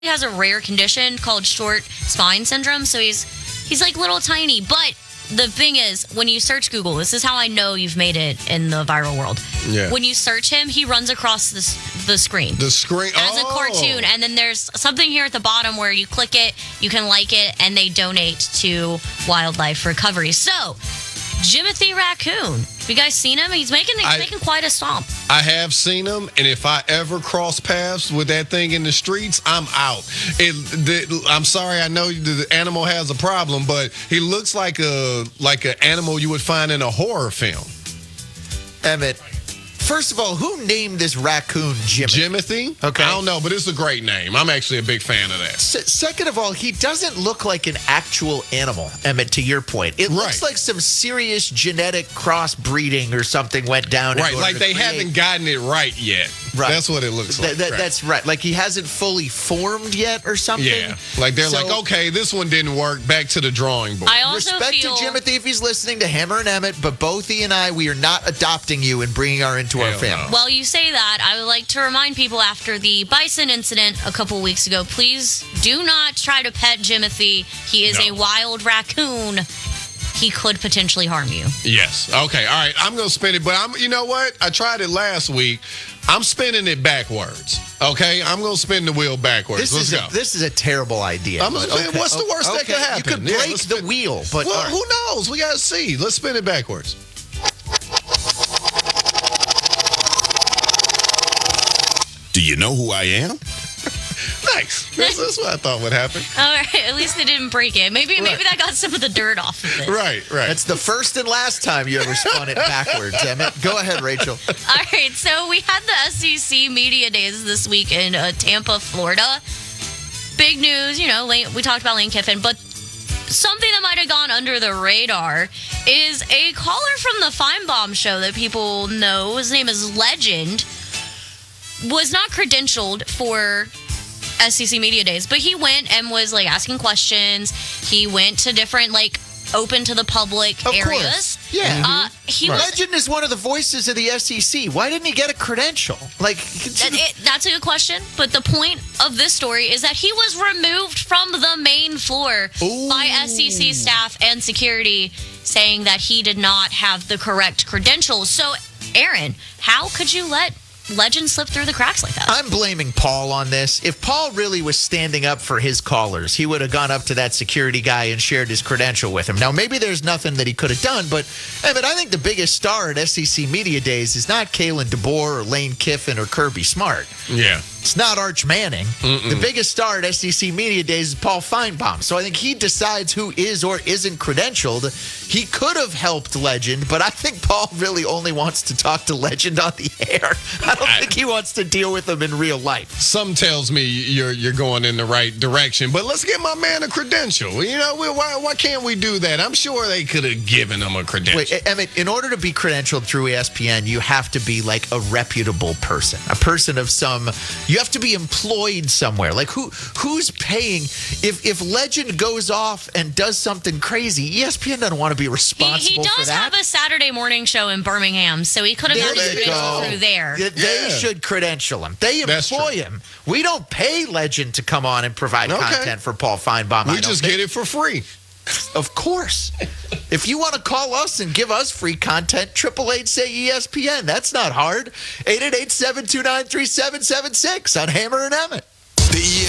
has a rare condition called short spine syndrome, so he's like little tiny. But the thing is, when you search Google, this is how I know you've made it in the viral world. Yeah. When you search him, he runs across the screen. The screen as a cartoon, and then there's something here at the bottom where you click it, you can like it, and they donate to wildlife recovery. So, Jimothy Raccoon, have you guys seen him? He's making quite a stomp. I have seen him, and if I ever cross paths with that thing in the streets, I'm out. I'm sorry, I know the animal has a problem, but he looks like an animal you would find in a horror film. Emmett, first of all, who named this raccoon Jimothy? Okay. I don't know, but it's a great name. I'm actually a big fan of that. Second of all, he doesn't look like an actual animal, Emmett, to your point. It looks like some serious genetic crossbreeding or something went down. Right, like they haven't gotten it right yet. Right. That's what it looks like. That's right. Like he hasn't fully formed yet or something. Yeah. Like they're like, okay, this one didn't work. Back to the drawing board. I also Respect to Jimothy if he's listening to Hammer and Emmett, but both he and I, we are not adopting you and bringing her into our family. Well, you say that. I would like to remind people after the bison incident a couple weeks ago, please do not try to pet Jimothy. He is a wild raccoon. He could potentially harm you. Yes. Okay. All right. I'm going to spin it, but you know what? I tried it last week. I'm spinning it backwards. Okay? I'm going to spin the wheel backwards. Let's go. This is a terrible idea. I'm spin, what's the worst that could happen? You could break the wheel, but well, who knows? We got to see. Let's spin it backwards. Do you know who I am? Nice. That's what I thought would happen. All right. At least they didn't break it. Maybe that got some of the dirt off of it. Right. That's the first and last time you ever spun it backwards, Emmett. Go ahead, Rachel. All right. So we had the SEC Media Days this week in Tampa, Florida. Big news. We talked about Lane Kiffin, but something that might have gone under the radar is a caller from the Feinbaum show that people know. His name is Legend. Was not credentialed for SEC Media Days, but he went and was asking questions. He went to different open to the public areas. Course. Yeah. Legend is one of the voices of the SEC. Why didn't he get a credential? That's a good question. But the point of this story is that he was removed from the main floor by SEC staff and security, saying that he did not have the correct credentials. So, Aaron, how could you let Legend slip through the cracks like that? I'm blaming Paul on this. If Paul really was standing up for his callers, he would have gone up to that security guy and shared his credential with him. Now, maybe there's nothing that he could have done, but I think the biggest star at SEC Media Days is not Kalen DeBoer or Lane Kiffin or Kirby Smart. Yeah. It's not Arch Manning. The biggest star at SEC Media Days is Paul Feinbaum. So I think he decides who is or isn't credentialed. He could have helped Legend, but I think Paul really only wants to talk to Legend on the air. I don't think he wants to deal with him in real life. Some tells me you're going in the right direction, but let's give my man a credential. Why can't we do that? I'm sure they could have given him a credential. Wait, Emmett, in order to be credentialed through ESPN, you have to be a reputable person, a person of some. You have to be employed somewhere. Who's paying? If Legend goes off and does something crazy, ESPN doesn't want to be responsible for that. He does have a Saturday morning show in Birmingham, so he could have gotten his credential through there. They should credential him. They employ him. We don't pay Legend to come on and provide content for Paul Feinbaum. We just get it for free. Of course. If you want to call us and give us free content, 888-SAY-ESPN. That's not hard. 888-729-3776 on Hammer and Emmett. The